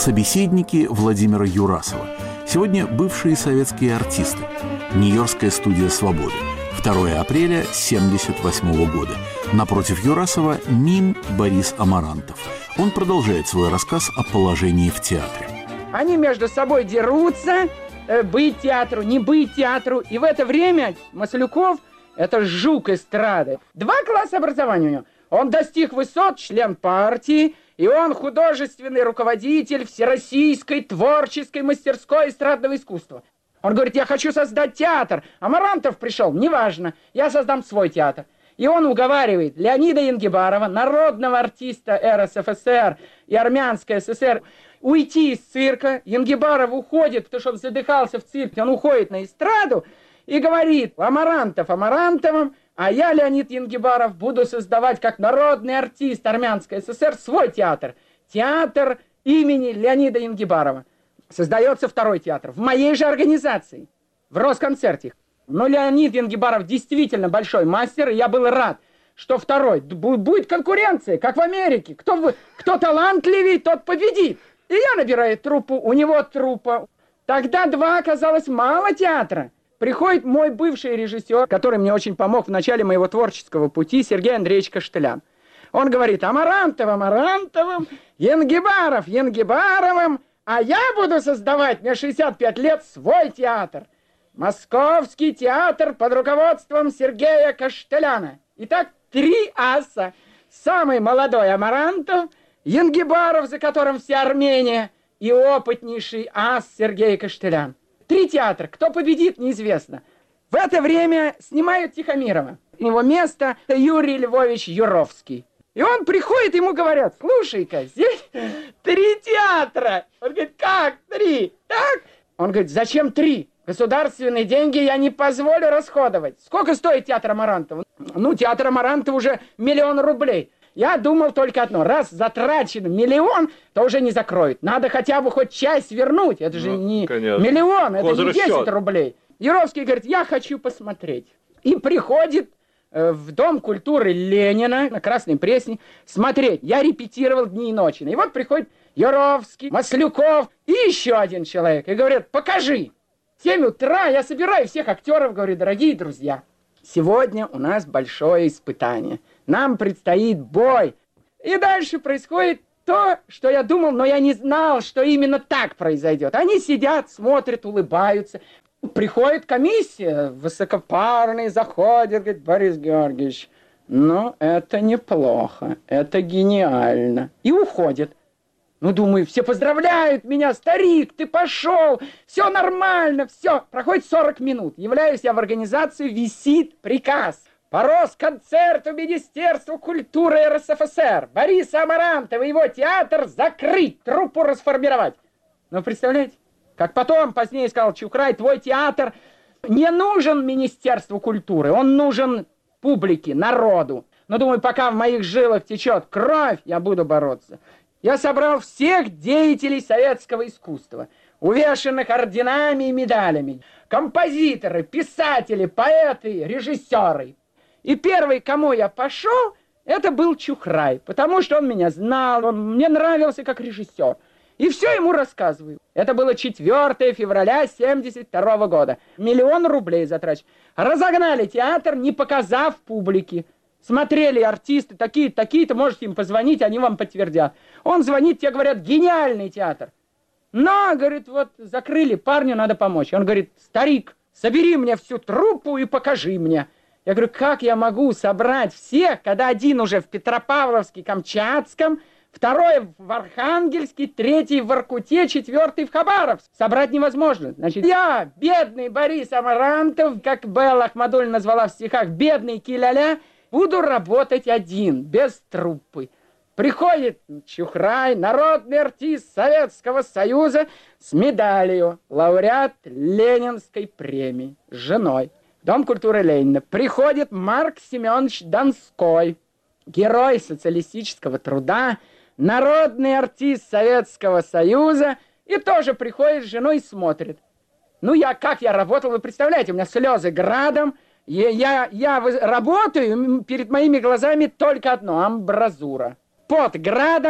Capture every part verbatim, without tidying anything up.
Собеседники Владимира Юрасова. Сегодня бывшие советские артисты. Нью-Йоркская студия «Свободы». второе апреля семьдесят восьмого года. Напротив Юрасова мим Борис Амарантов. Он продолжает свой рассказ о положении в театре. Они между собой дерутся, э, быть театру, не быть театру. И в это время Маслюков – это жук эстрады. Два класса образования у него. Он достиг высот, член партии, и он художественный руководитель Всероссийской творческой мастерской эстрадного искусства. Он говорит, я хочу создать театр. Амарантов пришел, неважно, я создам свой театр. И он уговаривает Леонида Янгибарова, народного артиста РСФСР и Армянской ССР, уйти из цирка. Янгибаров уходит, потому что он задыхался в цирке, он уходит на эстраду и говорит, Амарантов Амарантовым, а я, Леонид Янгибаров, буду создавать как народный артист Армянской ССР свой театр. Театр имени Леонида Янгибарова. Создается второй театр в моей же организации, в Росконцерте. Но Леонид Янгибаров действительно большой мастер, и я был рад, что второй. Будет конкуренция, как в Америке. Кто, кто талантливее, тот победит. И я набираю труппу, у него труппа. Тогда два оказалось мало театра. Приходит мой бывший режиссер, который мне очень помог в начале моего творческого пути, Сергей Андреевич Каштелян. Он говорит, Амарантов Амарантовым, Янгибаров Янгибаровым, а я буду создавать, мне шестьдесят пять лет, свой театр. Московский театр под руководством Сергея Каштеляна. Итак, три аса. Самый молодой Амарантов, Янгибаров, за которым вся Армения, и опытнейший ас Сергей Каштелян. Три театра. Кто победит, неизвестно. В это время снимают Тихомирова. Его место Юрий Львович Юровский. И он приходит, ему говорят, слушай-ка, здесь три театра. Он говорит, как три? Так? Он говорит, зачем три? Государственные деньги я не позволю расходовать. Сколько стоит театр Амарантова? Ну, театр Амарантова уже миллион рублей. Я думал только одно. Раз затрачен миллион, то уже не закроют. Надо хотя бы хоть часть вернуть. Это же ну, не конечно. Миллион, это не десять рублей. Юровский говорит, я хочу посмотреть. И приходит э, в Дом культуры Ленина на Красной Пресне смотреть. Я репетировал дни и ночи. И вот приходит Юровский, Маслюков и еще один человек. И говорят, покажи. В семь утра я собираю всех актеров, говорю, дорогие друзья, сегодня у нас большое испытание. Нам предстоит бой. И дальше происходит то, что я думал, но я не знал, что именно так произойдет. Они сидят, смотрят, улыбаются. Приходит комиссия, высокопарный, заходит, говорит, Борис Георгиевич, ну, это неплохо, это гениально. И уходит. Ну, думаю, все поздравляют меня, старик, ты пошел, все нормально, все. Проходит сорок минут. Являюсь я в организацию, висит приказ. По Росконцерту Министерства культуры РСФСР Бориса Амарантова и его театр закрыть, труппу расформировать. Ну, представляете? Как потом, позднее сказал Чухрай, твой театр не нужен Министерству культуры, он нужен публике, народу. Но, думаю, пока в моих жилах течет кровь, я буду бороться. Я собрал всех деятелей советского искусства, увешанных орденами и медалями, композиторы, писатели, поэты, режиссеры. И первый, к кому я пошел, это был Чухрай, потому что он меня знал, он мне нравился как режиссер. И все ему рассказываю. Это было четвёртого февраля семьдесят второго года. Миллион рублей затрачен. Разогнали театр, не показав публике. Смотрели артисты, такие-то, такие-то, можете им позвонить, они вам подтвердят. Он звонит, те говорят, гениальный театр. Но, говорит, вот закрыли, парню надо помочь. Он говорит, старик, собери мне всю труппу и покажи мне. Я говорю, как я могу собрать всех, когда один уже в Петропавловске, Камчатском, второй в Архангельске, третий в Воркуте, четвертый в Хабаровске. Собрать невозможно. Значит, я, бедный Борис Амарантов, как Белла Ахмадуллина назвала в стихах, бедный Киляля, буду работать один, без труппы. Приходит Чухрай, народный артист Советского Союза с медалью, лауреат Ленинской премии, с женой. Дом культуры Ленина. Приходит Марк Семенович Донской, герой социалистического труда, народный артист Советского Союза, и тоже приходит с женой и смотрит. Ну, я, как я работал, вы представляете, у меня слезы градом, я, я, я работаю, перед моими глазами только одно, амбразура. Под градом,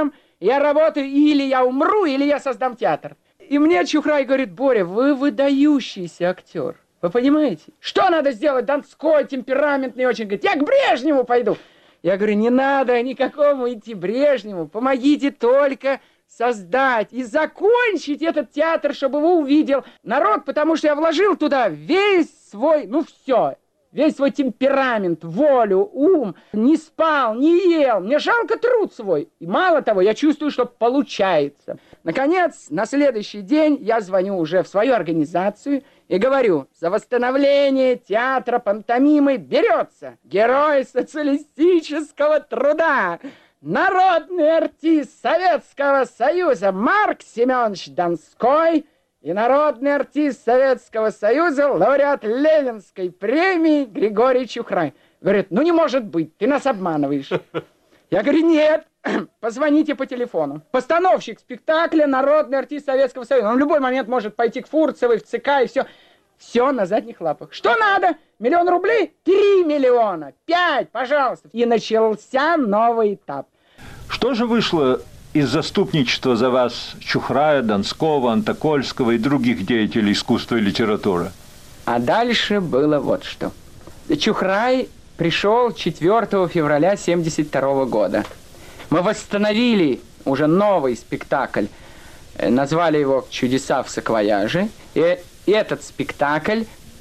Я работаю, или я умру, или я создам театр. И мне Чухрай говорит: Боря, вы выдающийся актер. Вы понимаете? Что надо сделать? Донской, темпераментный очень. Говорит, я к Брежневу пойду. Я говорю, не надо никакому идти Брежневу. Помогите только создать и закончить этот театр, чтобы его увидел народ, потому что я вложил туда весь свой, ну все, весь свой темперамент, волю, ум, не спал, не ел, мне жалко труд свой. И мало того, я чувствую, что получается. Наконец, на следующий день я звоню уже в свою организацию и говорю, за восстановление театра пантомимы берется герой социалистического труда, народный артист Советского Союза Марк Семенович Донской и народный артист Советского Союза, лауреат Ленинской премии Григорий Чухрай. Говорит, ну не может быть, ты нас обманываешь. Я говорю, нет, позвоните по телефону. Постановщик спектакля, народный артист Советского Союза. Он в любой момент может пойти к Фурцевой, в ЦК и все. Все на задних лапах. Что надо? Миллион рублей? Три миллиона. Пять, пожалуйста. И начался новый этап. Что же вышло из заступничества за вас Чухрая, Донского, Антокольского и других деятелей искусства и литературы? А дальше было вот что. Чухрай пришел четвёртого февраля семьдесят второго года. Мы восстановили уже новый спектакль. Назвали его «Чудеса в саквояже». И этот спектакль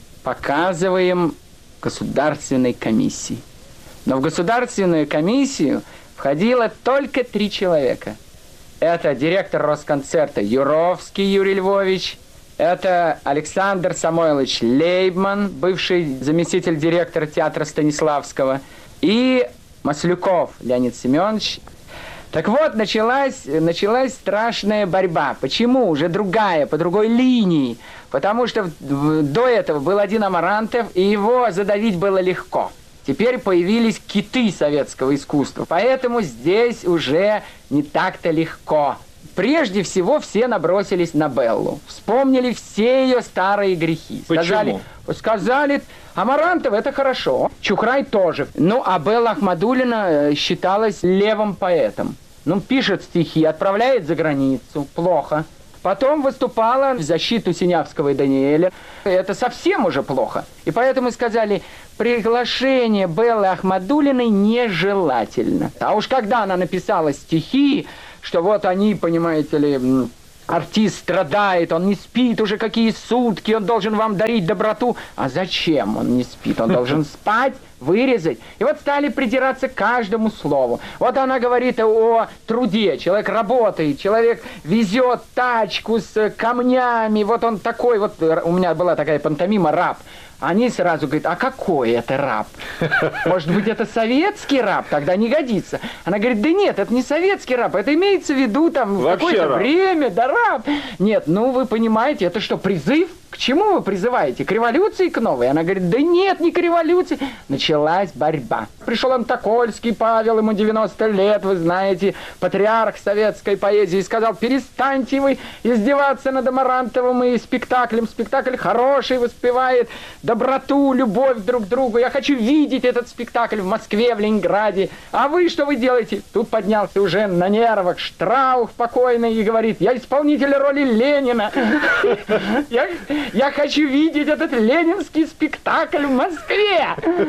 показываем государственной комиссии. Но в государственную комиссию входило только три человека. Это директор Росконцерта Юровский Юрий Львович, это Александр Самойлович Лейбман, бывший заместитель директора театра Станиславского, и Маслюков Леонид Семенович. Так вот, началась, началась страшная борьба. Почему? Уже другая, по другой линии. Потому что до этого был один Амарантов, и его задавить было легко. Теперь появились киты советского искусства, поэтому здесь уже не так-то легко. Прежде всего все набросились на Беллу, вспомнили все ее старые грехи. Сказали, сказали, Амарантов это хорошо, Чухрай тоже. Ну, а Белла Ахмадуллина считалась левым поэтом. Ну, пишет стихи, отправляет за границу, плохо. Потом выступала в защиту Синявского и Даниэля. Это совсем уже плохо. И поэтому сказали, приглашение Беллы Ахмадуллиной нежелательно. А уж когда она написала стихи, что вот они, понимаете ли, артист страдает, он не спит уже какие сутки, он должен вам дарить доброту. А зачем он не спит? Он должен спать, вырезать. И вот стали придираться к каждому слову. Вот она говорит о труде. Человек работает, человек везет тачку с камнями. Вот он такой, вот у меня была такая пантомима «Раб». Они сразу говорят, а какой это раб? Может быть, это советский раб? Тогда не годится. Она говорит, да нет, это не советский раб, это имеется в виду там в какое-то время, да раб. Нет, ну вы понимаете, это что, призыв? К чему вы призываете? К революции, к новой? Она говорит, да нет, не к революции. Началась борьба. Пришел Антокольский Павел, ему девяносто лет, вы знаете, патриарх советской поэзии, и сказал, перестаньте вы издеваться над Амарантовым и спектаклем. Спектакль хороший, воспевает доброту, любовь друг к другу. Я хочу видеть этот спектакль в Москве, в Ленинграде. А вы что вы делаете? Тут поднялся уже на нервах Штраух покойный и говорит, я исполнитель роли Ленина. Я... Я хочу видеть этот ленинский спектакль в Москве.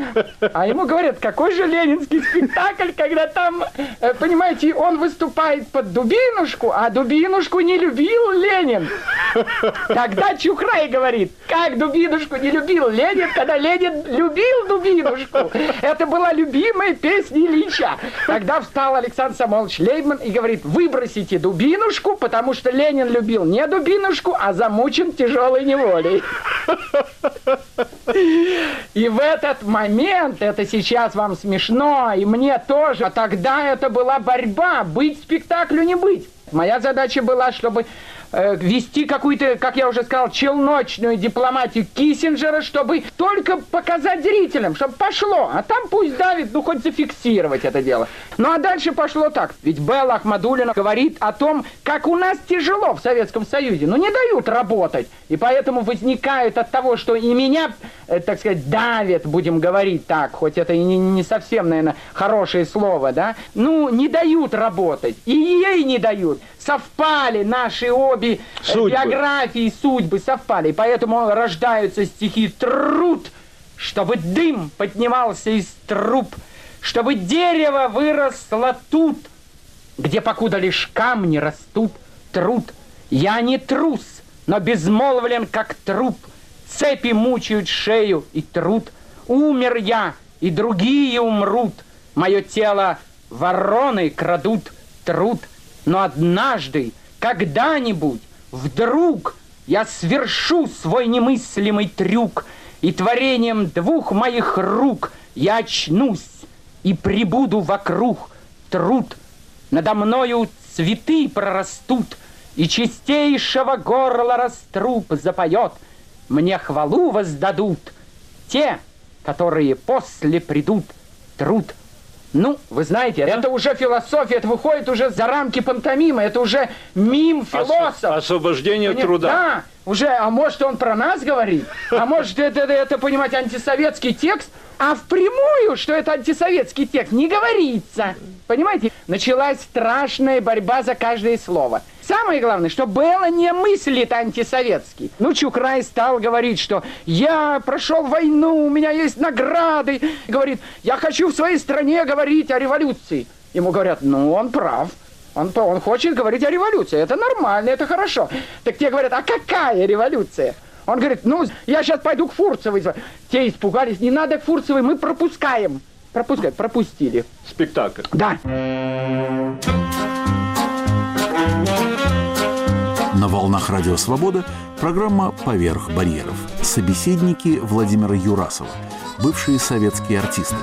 А ему говорят, какой же ленинский спектакль, когда там, понимаете, он выступает под Дубинушку, а Дубинушку не любил Ленин. Тогда Чухрай говорит, как Дубинушку не любил Ленин, когда Ленин любил Дубинушку. Это была любимая песня Ильича. Тогда встал Александр Самойлович Лейбман и говорит, выбросите Дубинушку, потому что Ленин любил не Дубинушку, а замучен тяжелой неволей. И в этот момент, это сейчас вам смешно, и мне тоже, а тогда это была борьба, быть спектаклю, не быть. Моя задача была, чтобы э, вести какую-то, как я уже сказал, челночную дипломатию Киссинджера, чтобы только показать зрителям, чтобы пошло. А там пусть давит, ну хоть зафиксировать это дело. Ну а дальше пошло так. Ведь Белла Ахмадуллина говорит о том, как у нас тяжело в Советском Союзе. Ну не дают работать. И поэтому возникает от того, что и меня, э, так сказать, давят, будем говорить так, хоть это и не, не совсем, наверное, хорошее слово, да, ну не дают работать. И ей не дают. Совпали наши обе судьбы. Биографии, судьбы совпали. И поэтому рождаются стихи «Труд», чтобы дым поднимался из труб, чтобы дерево выросло тут, где покуда лишь камни растут. Труд. Я не трус, но безмолвлен, как труп. Цепи мучают шею и труд. Умер я, и другие умрут. Мое тело вороны крадут. Труд. Но однажды, когда-нибудь, вдруг я свершу свой немыслимый трюк, и творением двух моих рук я очнусь и прибуду вокруг. Труд. Надо мною цветы прорастут, и чистейшего горла раструб запоет. Мне хвалу воздадут те, которые после придут. Труд. Ну, вы знаете, это уже философия, это выходит уже за рамки пантомимы, это уже мим-философ. Освобождение Понят? труда. Да, уже, а может он про нас говорит, а может это, это, это, понимаете, антисоветский текст, а впрямую, что это антисоветский текст, не говорится. Понимаете, началась страшная борьба за каждое слово. Самое главное, что Белла не мыслит антисоветский. Ну, Чухрай стал говорить, что я прошел войну, у меня есть награды. Говорит, я хочу в своей стране говорить о революции. Ему говорят, ну, он прав. Он, он хочет говорить о революции. Это нормально, это хорошо. Так те говорят, а какая революция? Он говорит, ну, я сейчас пойду к Фурцевой. Те испугались, не надо к Фурцевой, мы пропускаем. Пропускать, пропустили. Спектакль. Да. На волнах Радио Свобода программа «Поверх барьеров». Собеседники Владимира Юрасова, бывшие советские артисты.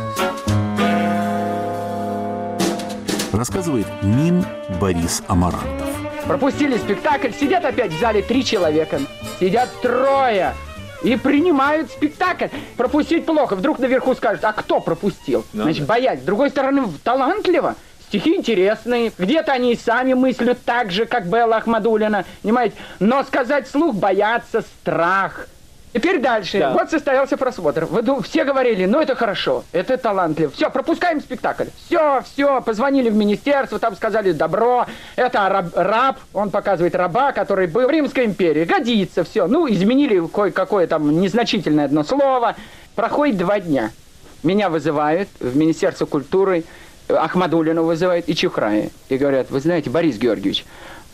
Рассказывает мим Борис Амарантов. Пропустили спектакль, сидят опять в зале три человека. Сидят трое и принимают спектакль. Пропустить плохо. Вдруг наверху скажут, а кто пропустил? Ну, Значит, да. боясь. С другой стороны, талантливо. Стихи интересные. Где-то они и сами мыслят так же, как Белла Ахмадуллина. Понимаете? Но сказать вслух боятся, страх. Теперь дальше. Да. Вот состоялся просмотр. Вы все говорили, ну это хорошо, это талантливо. Все, пропускаем спектакль. Все, все, позвонили в министерство, там сказали добро. Это раб, раб, он показывает раба, который был в Римской империи. Годится, все. Ну, изменили кое-какое там незначительное одно слово. Проходит два дня. Меня вызывают в Министерство культуры, Ахмадуллину вызывают и Чухрая. И говорят, вы знаете, Борис Георгиевич,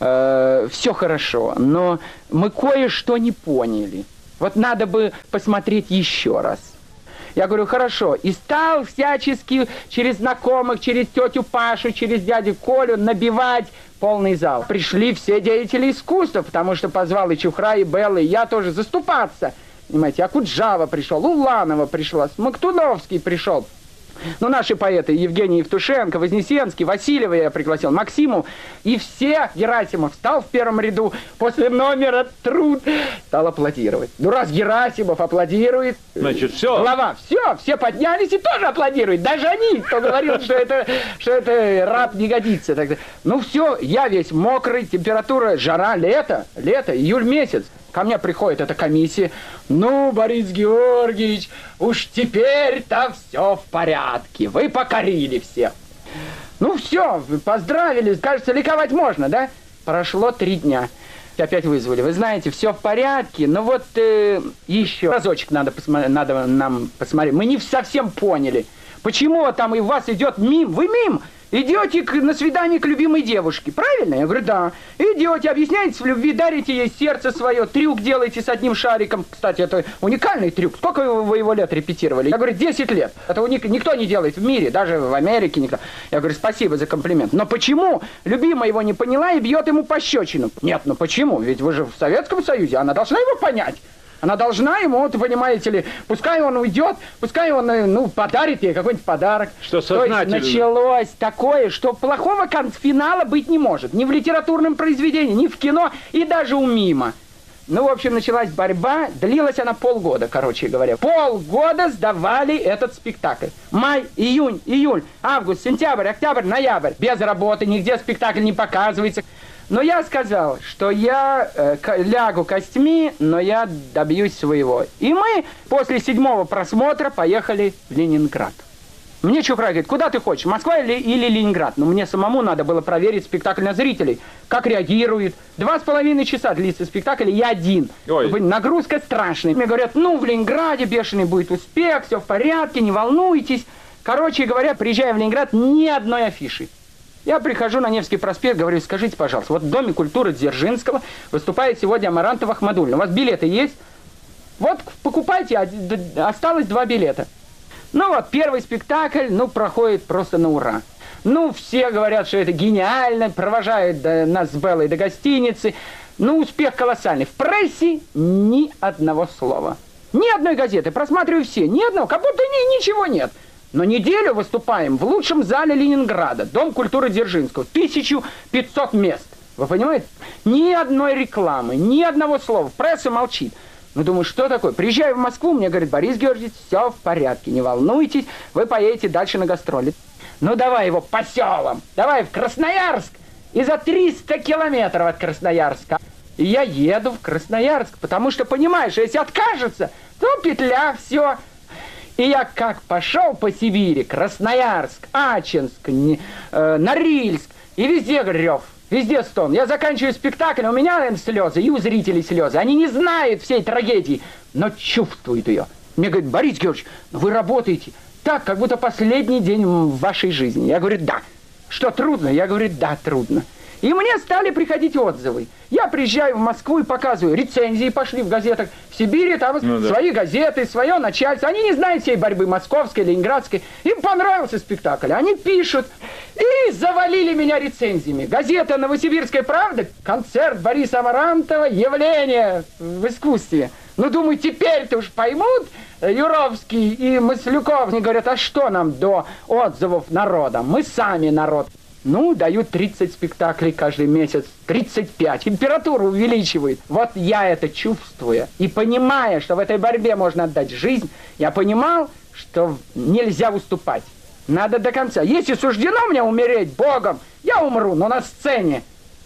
э, все хорошо, но мы кое-что не поняли. Вот надо бы посмотреть еще раз. Я говорю, хорошо. И стал всячески через знакомых, через тетю Пашу, через дядю Колю набивать полный зал. Пришли все деятели искусства, потому что позвал и Чухра, и Белла, и я тоже заступаться. Понимаете, Акуджава пришел, Уланова пришла, Смоктуновский пришел. Ну, наши поэты, Евгений Евтушенко, Вознесенский, Васильева я пригласил, Максиму. И все, Герасимов встал в первом ряду, после номера «Труд» стал аплодировать. Ну, раз Герасимов аплодирует, значит, все. Глава, все, все поднялись и тоже аплодируют. Даже они, кто говорил, что это, что это раб не годится. Тогда. Ну, все, я весь мокрый, температура, жара, лето, лето, июль месяц. Ко мне приходит эта комиссия. Ну, Борис Георгиевич, уж теперь-то все в порядке. Вы покорили всех. Ну, все, поздравили. Кажется, ликовать можно, да? Прошло три дня. Опять вызвали. Вы знаете, все в порядке. Но вот э, еще разочек надо, посмотри, надо нам посмотреть. Мы не совсем поняли. Почему там и у вас идет мим? Вы мим? Идете к, на свидание к любимой девушке, правильно? Я говорю, да. Идете, объясняете в любви, дарите ей сердце свое, трюк делаете с одним шариком. Кстати, это уникальный трюк. Сколько вы его лет репетировали? Я говорю, десять лет. Это уник... никто не делает в мире, даже в Америке никто. Я говорю, спасибо за комплимент. Но почему любимая его не поняла и бьет ему пощечину? Нет, ну почему? Ведь вы же в Советском Союзе, она должна его понять. Она должна ему, вот, понимаете ли, пускай он уйдет, пускай он, ну, подарит ей какой-нибудь подарок. Что сознательно. То есть началось такое, что плохого финала быть не может. Ни в литературном произведении, ни в кино, и даже у мима. Ну, в общем, началась борьба, длилась она полгода, короче говоря. Полгода сдавали этот спектакль. Май, июнь, июль, август, сентябрь, октябрь, ноябрь. Без работы, нигде спектакль не показывается. Но я сказал, что я э, лягу костьми, но я добьюсь своего. И мы после седьмого просмотра поехали в Ленинград. Мне Чухрай говорит, куда ты хочешь, Москва или, или Ленинград? Но мне самому надо было проверить спектакль на зрителей, как реагируют. Два с половиной часа длится спектакль, и я один. Ой. Нагрузка страшная. Мне говорят, ну, в Ленинграде бешеный будет успех, все в порядке, не волнуйтесь. Короче говоря, приезжая в Ленинград, ни одной афиши. Я прихожу на Невский проспект, говорю, скажите, пожалуйста, вот в Доме культуры Дзержинского выступает сегодня Амарантов Ахмадуллин. У вас билеты есть? Вот покупайте, осталось два билета. Ну вот, первый спектакль, ну, проходит просто на ура. Ну, все говорят, что это гениально, провожают до, нас с Беллой до гостиницы. Ну, успех колоссальный. В прессе ни одного слова. Ни одной газеты. Просматриваю все. Ни одного. Как будто ни, ничего нет. Но неделю выступаем в лучшем зале Ленинграда. Дом культуры Дзержинского. тысяча пятьсот мест. Вы понимаете? Ни одной рекламы, ни одного слова. Пресса молчит. Ну, думаю, что такое? Приезжаю в Москву, мне говорит, Борис Георгиевич, все в порядке, не волнуйтесь, вы поедете дальше на гастроли. Ну, давай его по селам, давай в Красноярск, и за триста километров от Красноярска. И я еду в Красноярск, потому что, понимаешь, если откажется, то петля, все. И я как пошел по Сибири, Красноярск, Ачинск, не, э, Норильск, и везде рев. Везде стон. Я заканчиваю спектакль, у меня, наверное, слезы, и у зрителей слезы. Они не знают всей трагедии, но чувствуют ее. Мне говорят, Борис Георгиевич, вы работаете так, как будто последний день в вашей жизни. Я говорю, да. Что, трудно? Я говорю, да, трудно. И мне стали приходить отзывы. Я приезжаю в Москву и показываю. Рецензии пошли в газетах. В Сибири там ну, свои да. газеты, свое начальство. Они не знают всей борьбы московской, ленинградской. Им понравился спектакль. Они пишут. И завалили меня рецензиями. Газета «Новосибирская правда», концерт Бориса Амарантова, явление в искусстве. Ну, думаю, теперь-то уж поймут Юровский и Маслюков. Они говорят, а что нам до отзывов народа? Мы сами народ. Ну, дают тридцать спектаклей каждый месяц, тридцать пять. Температуру увеличивают. Вот я это чувствуя и понимая, что в этой борьбе можно отдать жизнь, я понимал, что нельзя уступать. Надо до конца. Если суждено мне умереть Богом, я умру, но на сцене,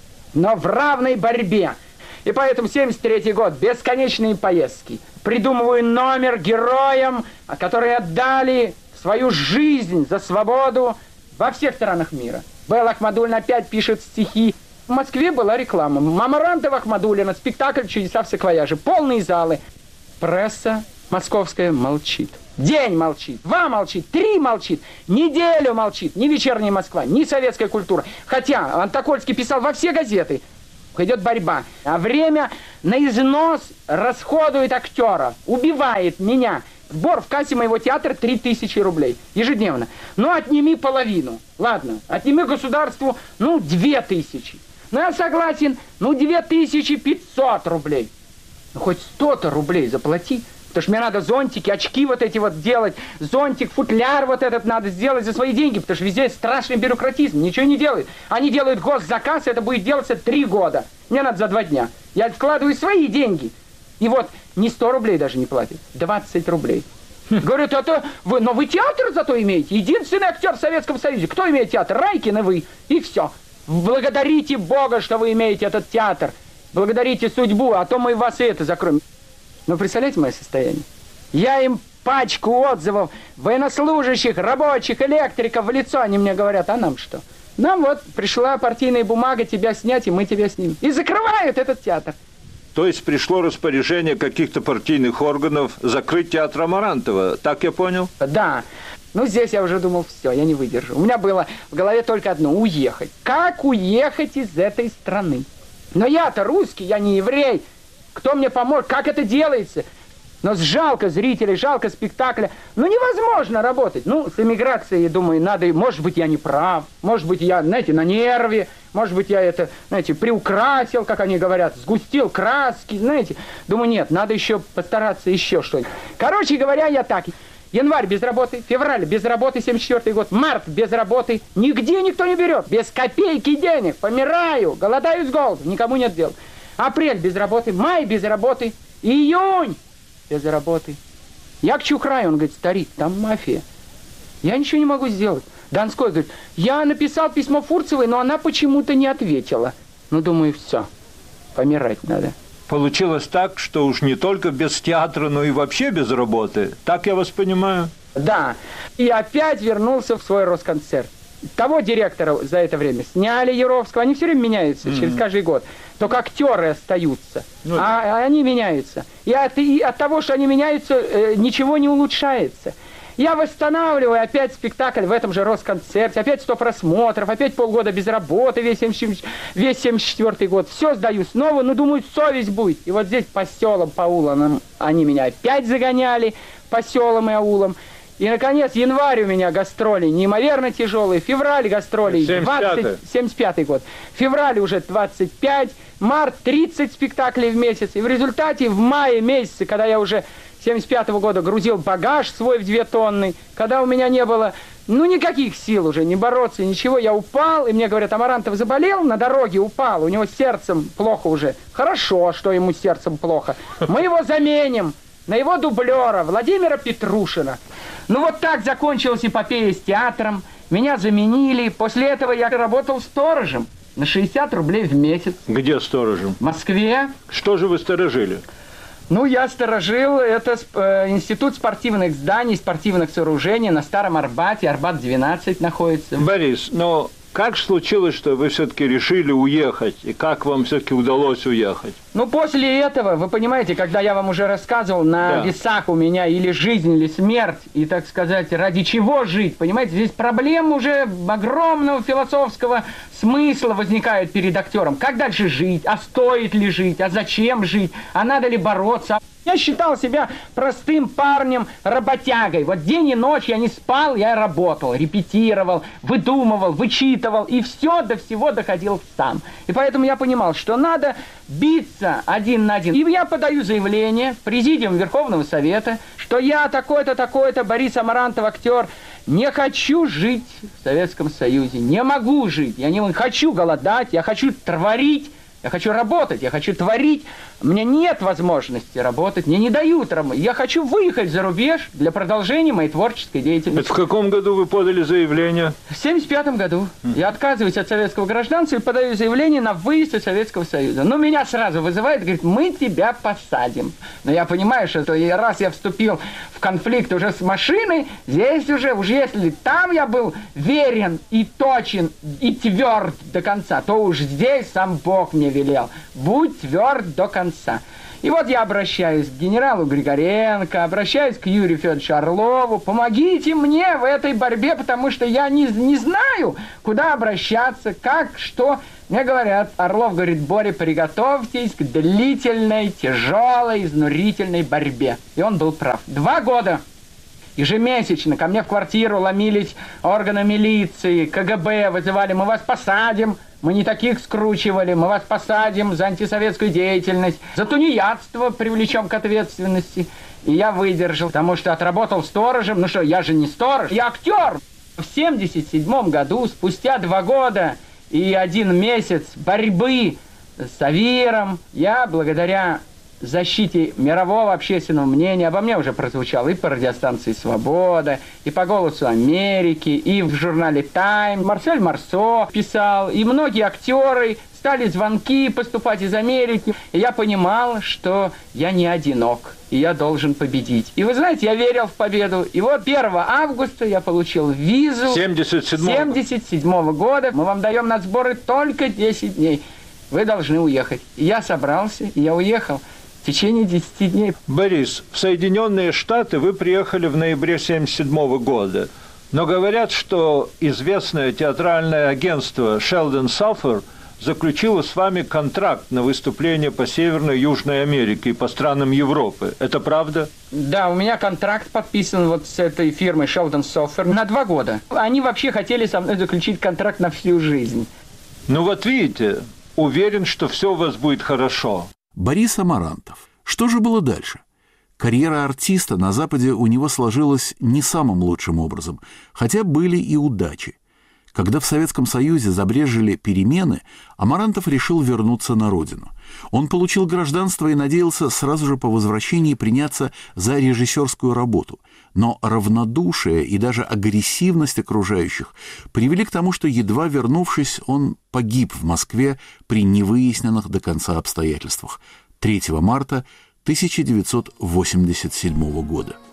но в равной борьбе. И поэтому семьдесят третий год, бесконечные поездки. Придумываю номер героям, которые отдали свою жизнь за свободу во всех странах мира. Белла Ахмадуллина опять пишет стихи. В Москве была реклама. Амарантова Ахмадуллина, спектакль «Чудеса в саквояже». Полные залы. Пресса московская молчит. День молчит, два молчит, три молчит, неделю молчит. Ни «Вечерняя Москва», ни «Советская культура». Хотя Антокольский писал во все газеты. Идет борьба. А время на износ расходует актера. Убивает меня. Сбор в кассе моего театра три тысячи рублей ежедневно. Ну, отними половину. Ладно, отними государству, ну, две тысячи. Ну, я согласен, ну, две тысячи пятьсот рублей. Ну, хоть сто-то рублей заплати. Потому что мне надо зонтики, очки вот эти вот делать. Зонтик, футляр вот этот надо сделать за свои деньги. Потому что везде страшный бюрократизм. Ничего не делают. Они делают госзаказ, это будет делаться три года. Мне надо за два дня. Я вкладываю свои деньги. И вот не сто рублей даже не платят, двадцать рублей. Говорят, это вы, но вы театр зато имеете. Единственный актер в Советском Союзе. Кто имеет театр? Райкин и вы. И все. Благодарите Бога, что вы имеете этот театр. Благодарите судьбу, а то мы вас и это закроем. Ну, представляете мое состояние? Я им пачку отзывов военнослужащих, рабочих, электриков в лицо. Они мне говорят, а нам что? Нам вот пришла партийная бумага тебя снять, и мы тебя снимем. И закрывают этот театр. То есть пришло распоряжение каких-то партийных органов закрыть театр Амарантова, так я понял? Да. Ну, здесь я уже думал, все, я не выдержу. У меня было в голове только одно – уехать. Как уехать из этой страны? Но я-то русский, я не еврей. Кто мне поможет? Как это делается? Но жалко зрителей, жалко спектакля. Ну, невозможно работать. Ну, с эмиграцией, думаю, надо... Может быть, я не прав. Может быть, я, знаете, на нерве. Может быть, я это, знаете, приукрасил, как они говорят, сгустил краски, знаете. Думаю, нет, надо еще постараться еще что-нибудь. Короче говоря, я так... Январь без работы, февраль без работы, семьдесят четвёртый год, март без работы, нигде никто не берет, без копейки денег, помираю, голодаю с голоду, никому нет дел. Апрель без работы, май без работы, июнь без работы. Я к Чухраю, он говорит, старик, там мафия, я ничего не могу сделать. Донской говорит, я написал письмо Фурцевой, но она почему-то не ответила. Ну, думаю, все, помирать надо. Получилось так, что уж не только без театра, но и вообще без работы. Так я вас понимаю? Да. И опять вернулся в свой Росконцерт. Того директора за это время сняли, Яровского. Они все время меняются, mm-hmm. через каждый год. Только актеры остаются, ну, а, а они меняются. И от, и от того, что они меняются, э, ничего не улучшается. Я восстанавливаю опять спектакль в этом же Росконцерте, опять сто просмотров, опять полгода без работы, весь семьдесят четвёртый год. Все сдаю снова, но думаю, совесть будет. И вот здесь по селам, по улам они меня опять загоняли, по селам и аулам. И, наконец, январь у меня гастроли неимоверно тяжелые, февраль гастролей двадцать, семьдесят пятый год, февраль уже двадцать пять, март тридцать спектаклей в месяц. И в результате в мае месяце, когда я уже семьдесят пятого года грузил багаж свой в две тонны, когда у меня не было, ну, никаких сил уже, не бороться, ничего, я упал, и мне говорят, Амарантов заболел, на дороге упал, у него сердцем плохо уже. Хорошо, что ему сердцем плохо. Мы его заменим на его дублера Владимира Петрушина. Ну, вот так закончилась эпопея с театром, меня заменили, после этого я работал сторожем на шестьдесят рублей в месяц. Где сторожем? В Москве. Что же вы сторожили? Ну, я сторожил, это э, институт спортивных зданий, спортивных сооружений на Старом Арбате, Арбат двенадцать находится. Борис, но как случилось, что вы все-таки решили уехать, и как вам все-таки удалось уехать? Ну, после этого, вы понимаете, когда я вам уже рассказывал, на да. весах у меня или жизнь, или смерть, и, так сказать, ради чего жить, понимаете, здесь проблем уже огромного философского смысла возникает перед актером. Как дальше жить? А стоит ли жить? А зачем жить? А надо ли бороться? Я считал себя простым парнем, работягой. Вот день и ночь я не спал, я работал, репетировал, выдумывал, вычитывал, и все до всего доходил сам. И поэтому я понимал, что надо биться один на один. И я подаю заявление в Президиум Верховного Совета, что я такой-то, такой-то, Борис Амарантов, актер, не хочу жить в Советском Союзе, не могу жить, я не хочу голодать, я хочу творить. Я хочу работать, я хочу творить. Мне нет возможности работать, мне не дают работать. Я хочу выехать за рубеж для продолжения моей творческой деятельности. Это в каком году вы подали заявление? В семьдесят пятом году. Mm. Я отказываюсь от советского гражданства и подаю заявление на выезд из Советского Союза. Ну, меня сразу вызывают, говорит, мы тебя посадим. Но я понимаю, что раз я вступил в конфликт уже с машиной, здесь уже, уж если там я был верен и точен и тверд до конца, то уж здесь сам Бог мне велел. Будь тверд до конца. И вот я обращаюсь к генералу Григоренко, обращаюсь к Юрию Федоровичу Орлову. Помогите мне в этой борьбе, потому что я не, не знаю, куда обращаться, как, что. Мне говорят, Орлов говорит, Боря, приготовьтесь к длительной, тяжелой, изнурительной борьбе. И он был прав. Два года. Ежемесячно ко мне в квартиру ломились органы милиции, ка гэ бэ, вызывали, мы вас посадим. Мы не таких скручивали, мы вас посадим за антисоветскую деятельность, за тунеядство привлечем к ответственности. И я выдержал, потому что отработал сторожем. Ну что, я же не сторож, я актер. В семьдесят седьмом году, спустя два года и один месяц борьбы с Авиром, я благодаря защите мирового общественного мнения, обо мне уже прозвучало и по радиостанции «Свобода», и по «Голосу Америки», и в журнале «Тайм». Марсель Марсо писал, и многие актеры, стали звонки поступать из Америки. И я понимал, что я не одинок, и я должен победить. И вы знаете, я верил в победу. И вот первого августа я получил визу семьдесят седьмого года. Мы вам даем на сборы только десять дней. Вы должны уехать. И я собрался, и я уехал. В течение десяти дней. Борис, в Соединенные Штаты вы приехали в ноябре семьдесят седьмого года. Но говорят, что известное театральное агентство Sheldon Safford заключила с вами контракт на выступление по Северной и Южной Америке и по странам Европы. Это правда? Да, у меня контракт подписан вот с этой фирмой Sheldon Software на два года. Они вообще хотели со мной заключить контракт на всю жизнь. Ну вот видите, уверен, что все у вас будет хорошо. Борис Амарантов. Что же было дальше? Карьера артиста на Западе у него сложилась не самым лучшим образом, хотя были и удачи. Когда в Советском Союзе забрежили перемены, Амарантов решил вернуться на родину. Он получил гражданство и надеялся сразу же по возвращении приняться за режиссерскую работу. Но равнодушие и даже агрессивность окружающих привели к тому, что, едва вернувшись, он погиб в Москве при невыясненных до конца обстоятельствах третьего марта тысяча девятьсот восемьдесят седьмого года.